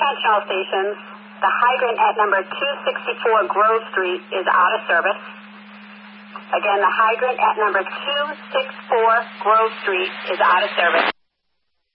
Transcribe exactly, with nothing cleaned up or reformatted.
attention all stations. The hydrant at number two sixty-four Grove Street is out of service. Again, the hydrant at number two sixty-four Grove Street is out of service.